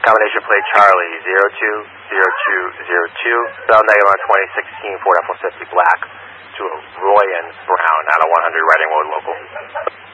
Combination plate Charlie 020202, Bell negative on 2016 Ford F-150 black to Royan Brown out of 100 Riding Road local.